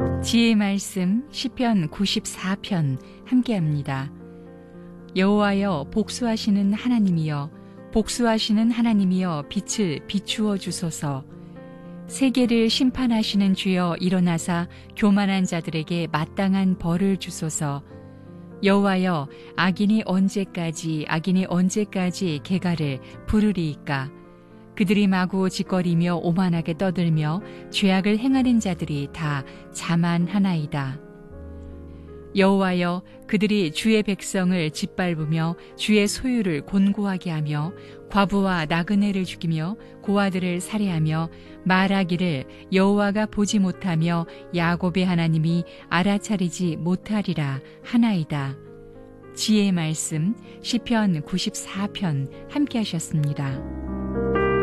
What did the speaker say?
지혜의 말씀 시편 94편 함께합니다. 여호와여 복수하시는 하나님이여 복수하시는 하나님이여 빛을 비추어 주소서. 세계를 심판하시는 주여 일어나사 교만한 자들에게 마땅한 벌을 주소서. 여호와여 악인이 언제까지 개가를 부르리이까. 그들이 마구 짓거리며 오만하게 떠들며 죄악을 행하는 자들이 다 자만하나이다. 여호와여 그들이 주의 백성을 짓밟으며 주의 소유를 곤고하게 하며 과부와 나그네를 죽이며 고아들을 살해하며 말하기를 여호와가 보지 못하며 야곱의 하나님이 알아차리지 못하리라 하나이다. 지혜의 말씀 시편 94편 함께 하셨습니다.